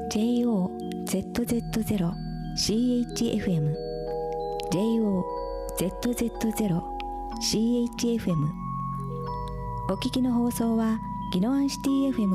JOZZ0CHFM JOZZ0CHFM お聞きの放送は宜野湾シティ FM